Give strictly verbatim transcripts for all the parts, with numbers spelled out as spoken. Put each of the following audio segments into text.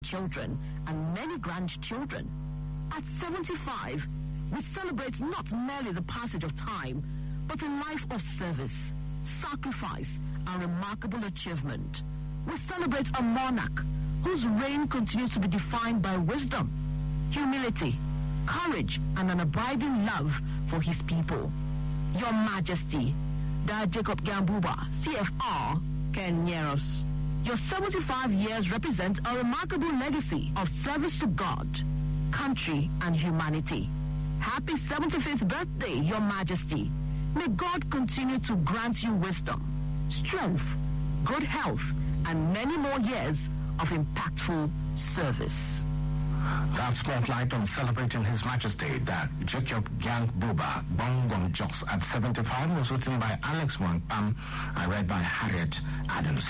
children and many grandchildren. At seventy-five, we celebrate not merely the passage of time, but a life of service, sacrifice, and remarkable achievement. We celebrate a monarch whose reign continues to be defined by wisdom, humility, courage, and an abiding love for his people. Your Majesty, Da Jacob Gambuba, C F R, Kenyeros. Your seventy-five years represent a remarkable legacy of service to God, country, and humanity. Happy seventy-fifth birthday, Your Majesty. May God continue to grant you wisdom, strength, good health, and many more years of impactful service. That spotlight on celebrating His Majesty, that Jacob Gang Buba, Bongom Jos at seventy-five, was written by Alex Wangpam and read by Harriet Adams.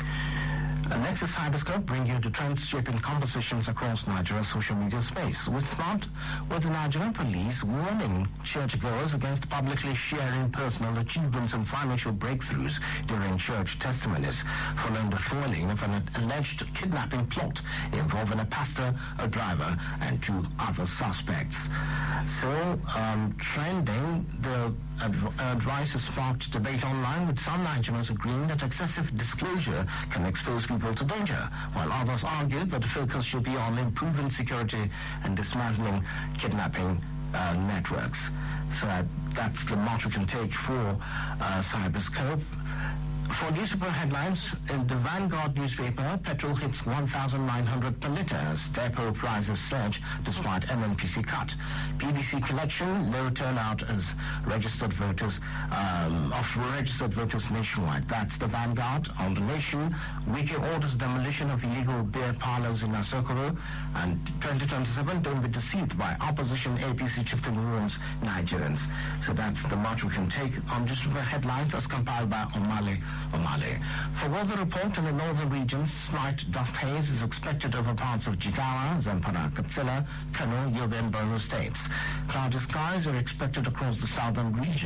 And next is Cyberscope, bring you the trends shaping conversations across Nigeria's social media space. We start with the Nigerian police warning churchgoers against publicly sharing personal achievements and financial breakthroughs during church testimonies, following the foiling of an alleged kidnapping plot involving a pastor, a driver, and two other suspects. So, um, trending, the adv- advice has sparked debate online, with some Nigerians agreeing that excessive disclosure can expose people to danger, while others argue that the focus should be on improving security and dismantling kidnapping uh, networks. So uh, that's the much we can take for uh, Cyberscope. For newspaper headlines, in the Vanguard newspaper, petrol hits one thousand nine hundred per litre as depot prices surge despite N N P C cut. P D C collection, low turnout as registered voters, um, of registered voters nationwide. That's the Vanguard. On the Nation, Wiki orders demolition of illegal beer parlours in Asokoro, and twenty twenty-seven, don't be deceived by opposition A P C chieftain warns Nigerians. So that's the much we can take on newspaper headlines as compiled by Omale Omale. For weather report in the northern regions, slight dust haze is expected over parts of Jigawa, Zamfara, Katsina, Kano, Yobe, and Borno states. Cloudy skies are expected across the southern region.